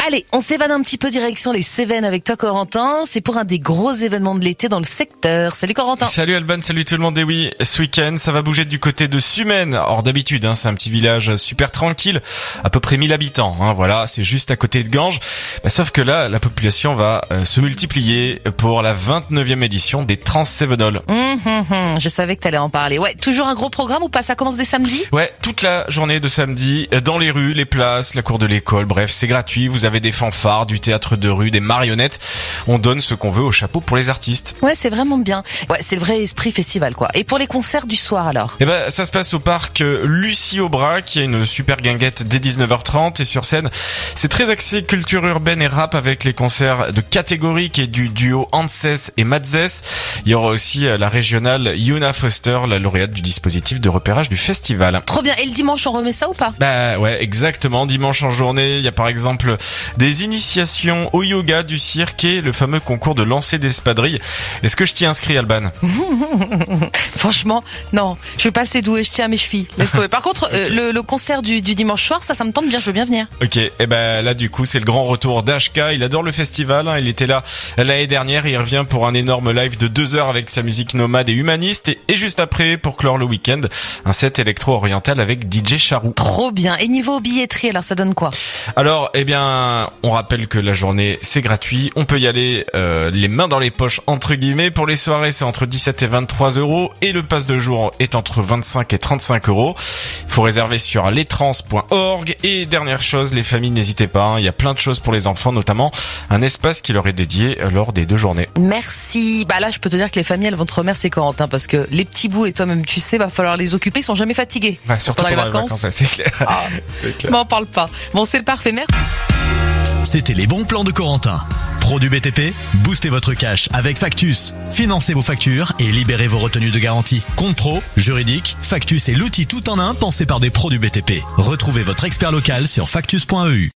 Allez, on s'évade un petit peu direction les Cévennes avec toi Corentin. C'est pour un des gros événements de l'été dans le secteur. Salut Corentin. Salut Alban, salut tout le monde. Et oui, ce week-end, ça va bouger du côté de Sumène. Or d'habitude, c'est un petit village super tranquille, à peu près 1000 habitants. Voilà, c'est juste à côté de Ganges. Sauf que là, la population va se multiplier pour la 29e édition des Trans-Cévenols. Je savais que t'allais en parler. Ouais, toujours un gros programme ou pas? Ça commence dès samedi? Ouais, toute la journée de samedi, dans les rues, les places, la cour de l'école, bref, c'est gratuit. Vous avez des fanfares, du théâtre de rue, des marionnettes. On donne ce qu'on veut au chapeau pour les artistes. Ouais, c'est vraiment bien. Ouais, c'est le vrai esprit festival, quoi. Et pour les concerts du soir, alors? Ça se passe au parc Lucie Aubrac. Il y a une super guinguette dès 19h30 et sur scène, c'est très axé culture urbaine et rap avec les concerts de Catégorique et du duo Anses et Matzes. Il y aura aussi la régionale Yuna Foster, la lauréate du dispositif de repérage du festival. Trop bien. Et le dimanche, on remet ça ou pas? Ouais, exactement. Dimanche en journée, il y a par exemple des initiations au yoga, du cirque et le fameux concours de lancer d'espadrilles. Est-ce que je t'y inscris, Alban? Franchement, non. Je suis pas assez douée, je tiens à mes chevilles. Laisse tomber. Par contre, Okay. le concert du dimanche soir, ça me tente bien, je veux bien venir. Ok, là du coup c'est le grand retour d'HK. Il adore le festival, il était là l'année dernière et il revient pour un énorme live de 2 heures avec sa musique nomade et humaniste et juste après, pour clore le week-end, un set électro-oriental avec DJ Charou. Trop bien. Et niveau billetterie, alors ça donne quoi? Alors, on rappelle que la journée c'est gratuit, on peut y aller les mains dans les poches entre guillemets. Pour les soirées c'est entre 17 et 23 euros et le pass de jour est entre 25 et 35 euros. Il faut réserver sur lestrans.org et dernière chose, les familles n'hésitez pas, il y a plein de choses pour les enfants, notamment un espace qui leur est dédié lors des 2 journées. Merci. Là je peux te dire que les familles elles vont te remercier Corentin parce que les petits bouts et toi-même tu sais va falloir les occuper, ils sont jamais fatigués. Surtout pendant les vacances, ça, c'est clair. C'est clair. M'en parle pas. Bon, c'est parfait, merci. C'était les bons plans de Corentin. Pro du BTP, boostez votre cash avec Factus. Financez vos factures et libérez vos retenues de garantie. Compte pro, juridique, Factus est l'outil tout en un pensé par des pros du BTP. Retrouvez votre expert local sur factus.eu.